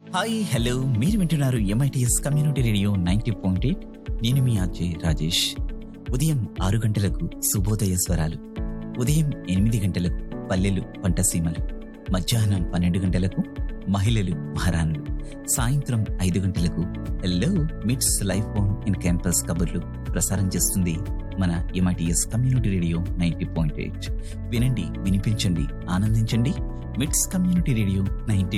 Hi hello మీరు వింటున్నారు MITS community radio 90.8. నేను మీ అజయ్ రాజేష్. ఉదయం 6 గంటలకు శుభోదయ స్వరాలు, ఉదయం 8 గంటలకు పల్లెలు పంటసీమలు, మధ్యాహ్నం 12 గంటలకు మహిళలు మహారాణులు, సాయంత్రం 5 గంటలకు హలో మిట్స్ లైఫ్ ఆన్ ఇన్ క్యాంపస్ కబుర్లు ప్రసారం చేస్తుంది మన ఎంఐటిఎస్ కమ్యూనిటీ రేడియో 90.8. వినండి, వినిపించండి, ఆనందించండి. మిట్స్ కమ్యూనిటీ రేడియో 90.